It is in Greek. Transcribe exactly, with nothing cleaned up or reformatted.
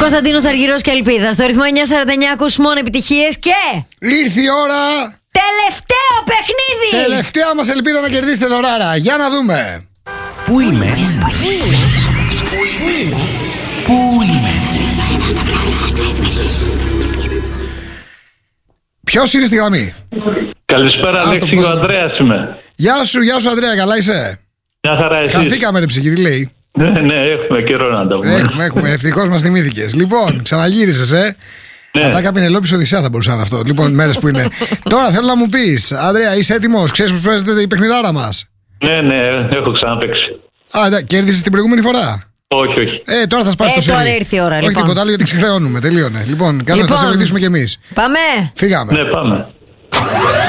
Κωνσταντίνος Αργυρός και Ελπίδα. Στο ρυθμό εννιά σαράντα εννιά ακούς μόνο επιτυχίες και... Ήρθε η ώρα! Τελευταίο παιχνίδι! Τελευταία μας ελπίδα να κερδίσετε δωράρα. Για να δούμε. Πού είμαι? Πού είμαι? Ποιος είναι στη γραμμή? Καλησπέρα, Αλέξη, ο Ανδρέας είμαι. Γεια σου, γεια σου Ανδρέα, καλά είσαι? Μια χαρά, εσείς? Χαθήκαμε ρε ψυχή, τι λέει? Ναι, ναι, έχουμε καιρό να τα πούμε. Έχουμε, έχουμε, ευτυχώς μας θυμήθηκες. Λοιπόν, ξαναγύρισες, ε. Ναι. Ατάκα Πινελόπης Οδυσσέα θα μπορούσε να είναι αυτό. Λοιπόν, μέρες που είναι. Τώρα θέλω να μου πεις, Ανδρέα, είσαι έτοιμος? Ξέρεις πώς παίζεται η παιχνιδάρα μας? Ναι, ναι, έχω ξαναπαίξει. Α, ναι, κέρδισες την προηγούμενη φορά? Όχι, όχι. Ε, τώρα θα σπάσει Ε, το σέρι. τώρα ήρθε η ώρα, Όχι λοιπόν. τίποτα άλλο γιατί ξεχρεώνουμε. Τελείωνε. Λοιπόν, κάνουμε, Λοιπόν. θα σε βοηθήσουμε κι εμείς. Πάμε! Φύγαμε. Ναι, πάμε.